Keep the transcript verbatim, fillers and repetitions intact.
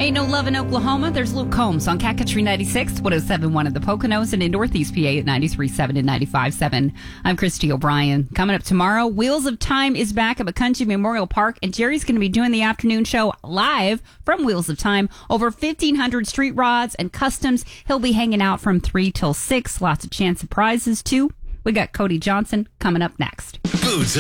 Ain't no love in Oklahoma. There's Luke Combs on Cat Country ninety-six, one oh seven point one at the Poconos, and in Northeast P A at ninety-three point seven and ninety-five point seven. I'm Christy O'Brien. Coming up tomorrow, Wheels of Time is back at McCunchie Memorial Park, and Jerry's going to be doing the afternoon show live from Wheels of Time. Over fifteen hundred street rods and customs. He'll be hanging out from three till six. Lots of chance of prizes, too. We got Cody Johnson coming up next. Booze